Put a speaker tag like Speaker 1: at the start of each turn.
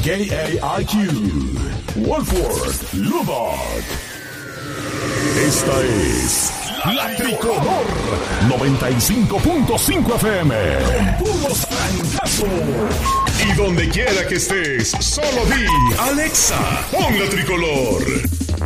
Speaker 1: KAIQ, Wolford, Lubbock. Esta es La Tricolor 95.5 FM. Con puros trancazos. Y donde quiera que estés, solo di Alexa, pon La Tricolor.